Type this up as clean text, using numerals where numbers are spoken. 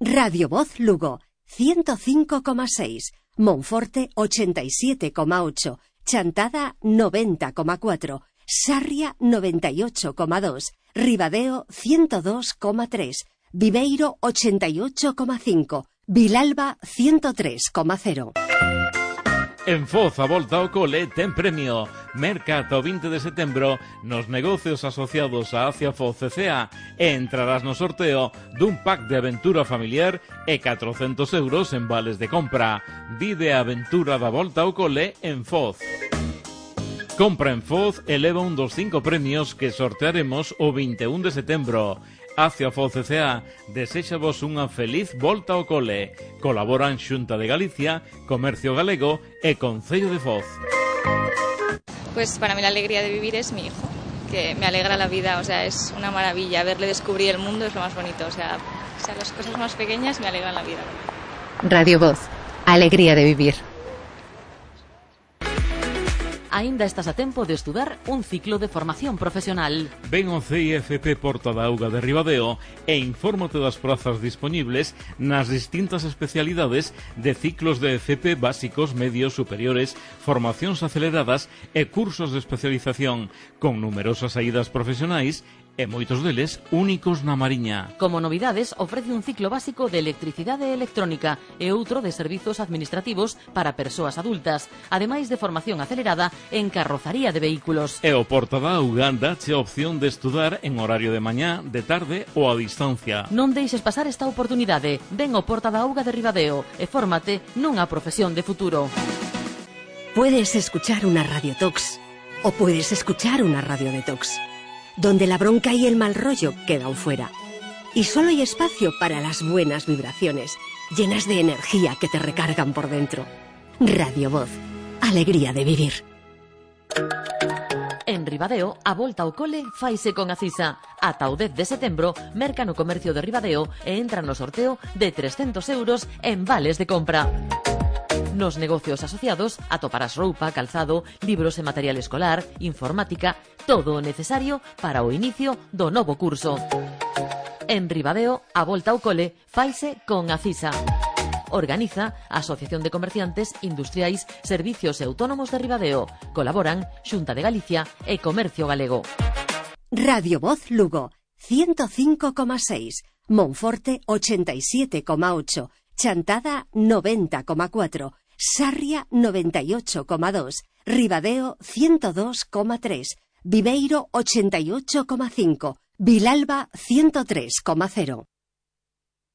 Radio Voz Lugo, 105,6, Monforte 87,8, Chantada 90,4, Sarria 98,2, Ribadeo 102,3, Viveiro 88,5, Vilalba 103,0. En Foz a volta ao cole ten premio. Merca ata o 20 de setembro nos negocios asociados a Acia Foz CCA e entrarás no sorteo dun pack de aventura familiar e 400 euros en vales de compra. Vive a aventura da volta ao cole en Foz. Compra en Foz e leva un dos 5 premios que sortearemos o 21 de setembro. Acia Foz CCA deséxavos unha feliz volta ao cole. Colaboran Xunta de Galicia, Comercio Galego e Concello de Foz. Pues para mí la alegría de vivir es mi hijo, que me alegra la vida, o sea, es una maravilla. Verle descubrir el mundo es lo más bonito, o sea, las cosas más pequeñas me alegran la vida. Radio Voz, alegría de vivir. Aínda estás a tempo de estudar un ciclo de formación profesional. Ven ao CIFP Porta da Auga de Ribadeo e infórmate das prazas dispoñibles nas distintas especialidades de ciclos de FP básicos, medios, superiores, formacións aceleradas e cursos de especialización, con numerosas saídas profesionais e moitos deles únicos na Mariña. Como novidades, ofrece un ciclo básico de electricidade e electrónica e outro de servizos administrativos para persoas adultas, ademais de formación acelerada en carrozaría de vehículos. E o Porta da Auga dache a opción de estudar en horario de mañá, de tarde ou a distancia. Non deixes pasar esta oportunidade. Ven ao Porta da Auga de Ribadeo e fórmate nunha profesión de futuro. Puedes escuchar una Radio Tox o puedes escuchar una Radio Detox, donde la bronca y el mal rollo quedan fuera. Y solo hay espacio para las buenas vibraciones, llenas de energía que te recargan por dentro. Radio Voz, alegría de vivir. En Ribadeo, a volta ao cole faise con Acisa. Ata o 10 de setembro, merca no comercio de Ribadeo e entra no sorteo de 300 euros en vales de compra. Nos negocios asociados atoparás roupa, calzado, libros e material escolar, informática, todo o necesario para o inicio do novo curso. En Ribadeo, a volta ao cole faise con Acisa. Organiza a Asociación de Comerciantes Industriais, Servicios e Autónomos de Ribadeo. Colaboran Xunta de Galicia e Comercio Galego. Radio Voz Lugo, 105,6, Monforte 87,8, Chantada 90,4, Sarria 98,2, Ribadeo 102,3, Viveiro 88,5, Vilalba 103,0.